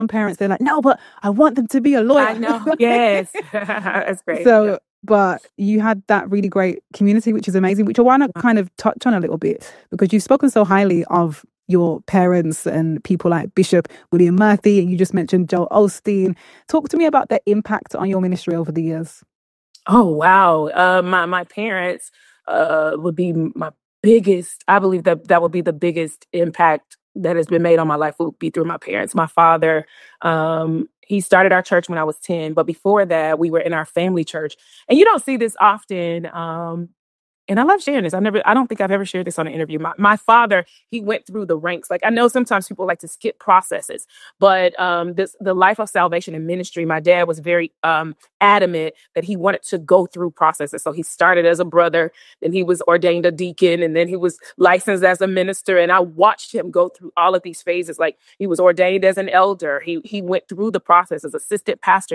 parents, they're like, no, but I want them to be a lawyer. I know. Yes. That's great. Yeah. So, but you had that really great community, which is amazing, which I want to kind of touch on a little bit because you've spoken so highly of your parents and people like Bishop William Murphy, and you just mentioned Joel Osteen. Talk to me about their impact on your ministry over the years. Oh, wow. My parents would be my biggest, I believe that would be the biggest impact that has been made on my life would be through my parents. My father, he started our church when I was 10, but before that, we were in our family church. And you don't see this often. And I love sharing this. I don't think I've ever shared this on an interview. My father, he went through the ranks. Like I know sometimes people like to skip processes, but the life of salvation and ministry, my dad was very adamant that he wanted to go through processes. So he started as a brother, then he was ordained a deacon, and then he was licensed as a minister. And I watched him go through all of these phases. Like he was ordained as an elder. He went through the process as assistant pastor.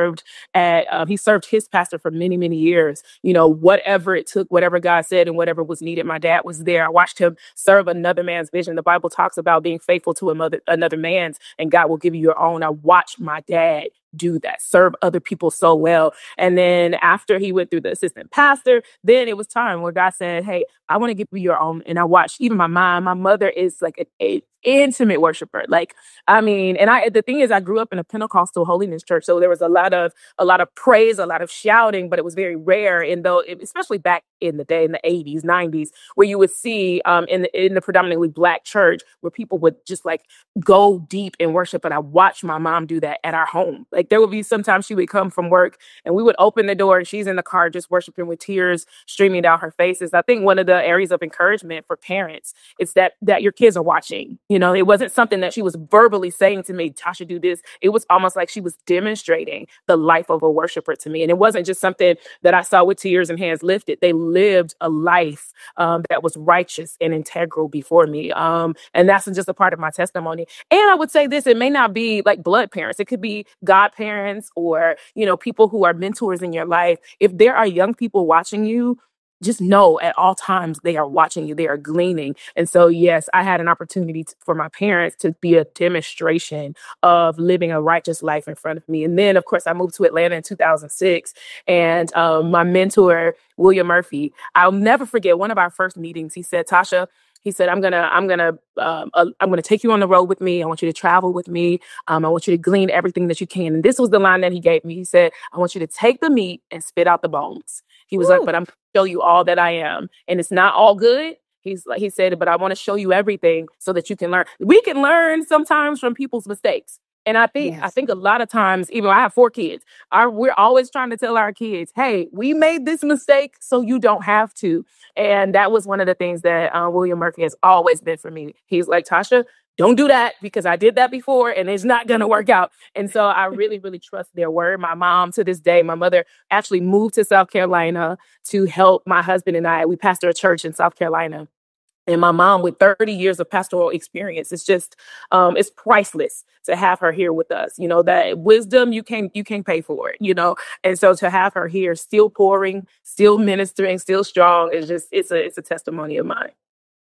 He served his pastor for many, many years. You know, whatever it took, whatever God said and whatever was needed, my dad was there. I watched him serve another man's vision. The Bible talks about being faithful to another man's, and God will give you your own. I watched my dad do that, serve other people so well. And then after he went through the assistant pastor, then it was time where God said, hey, I want to give you your own. And I watched even my mother is like an intimate worshiper. Like, I mean, the thing is, I grew up in a Pentecostal holiness church. So there was a lot of praise, a lot of shouting, but it was very rare. And especially back in the day, in the 80s, 90s, where you would see in the predominantly Black church where people would just like go deep in worship. And I watched my mom do that at our home. Like there would be sometimes she would come from work and we would open the door and she's in the car just worshiping with tears streaming down her faces. I think one of the areas of encouragement for parents is that your kids are watching. You know, it wasn't something that she was verbally saying to me, Tasha, do this. It was almost like she was demonstrating the life of a worshiper to me. And it wasn't just something that I saw with tears and hands lifted. They lived a life that was righteous and integral before me. And that's just a part of my testimony. And I would say this, it may not be like blood parents. It could be godparents or, you know, people who are mentors in your life. If there are young people watching you, just know at all times they are watching you, they are gleaning. And so, yes, I had an opportunity for my parents to be a demonstration of living a righteous life in front of me. And then, of course, I moved to Atlanta in 2006. And my mentor, William Murphy, I'll never forget one of our first meetings. He said, Tasha, he said, I'm gonna take you on the road with me. I want you to travel with me. I want you to glean everything that you can. And this was the line that he gave me. He said, I want you to take the meat and spit out the bones. He was like, but I'm going to show you all that I am. And it's not all good. He said, but I want to show you everything so that you can learn. We can learn sometimes from people's mistakes. And I think a lot of times, even I have 4 kids, we're always trying to tell our kids, hey, we made this mistake so you don't have to. And that was one of the things that William Murphy has always been for me. He's like, Tasha, don't do that because I did that before and it's not going to work out. And so I really, really trust their word. My mom to this day, my mother actually moved to South Carolina to help my husband and I. We pastor a church in South Carolina. And my mom with 30 years of pastoral experience, it's just, it's priceless to have her here with us. You know, that wisdom, you can't pay for it, you know? And so to have her here still pouring, still ministering, still strong, it's a testimony of mine.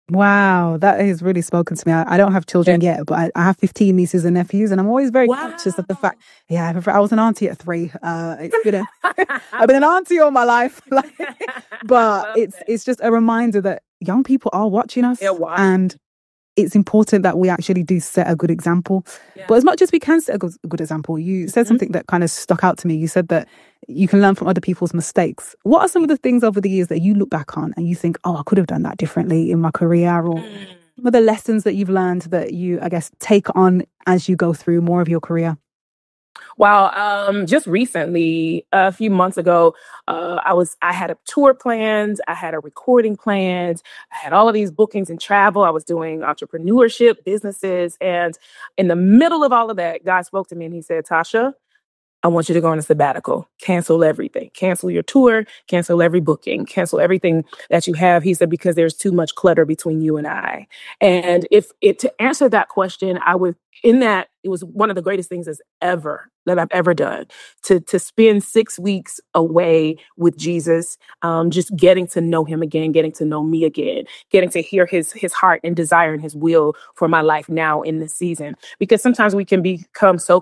Wow, that has really spoken to me. I don't have children yet, but I have 15 nieces and nephews, and I'm always very conscious of the fact. Yeah, I was an auntie at 3. It's been I've been an auntie all my life, but it's just a reminder that young people are watching us, and it's important that we actually do set a good example. Yeah. But as much as we can set a good example, you said something that kind of stuck out to me. You said that you can learn from other people's mistakes. What are some of the things over the years that you look back on and you think, oh, I could have done that differently in my career, or some of the lessons that you've learned that you, I guess, take on as you go through more of your career? Well, just recently, a few months ago, I had a tour planned, I had a recording planned, I had all of these bookings and travel. I was doing entrepreneurship, businesses, and in the middle of all of that, God spoke to me and he said, Tasha, I want you to go on a sabbatical, cancel everything, cancel your tour, cancel every booking, cancel everything that you have. He said, because there's too much clutter between you and I. And to answer that question, I would, in that it was one of the greatest things that I've ever done, to spend 6 weeks away with Jesus, just getting to know him again, getting to know me again, getting to hear his heart and desire and his will for my life now in this season. Because sometimes we can become so